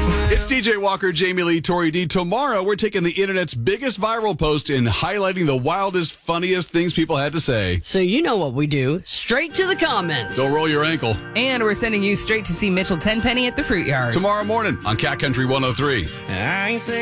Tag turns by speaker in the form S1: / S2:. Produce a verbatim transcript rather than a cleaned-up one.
S1: It's D J Walker, Jamie Lee, Tori D. Tomorrow, we're taking the internet's biggest viral post and highlighting the wildest, funniest things people had to say.
S2: So you know what we do. Straight to the comments.
S1: Go roll your ankle.
S3: And we're sending you straight to see Mitchell Tenpenny at the Fruit Yard.
S1: Tomorrow morning on Cat Country one oh three.
S4: I ain't say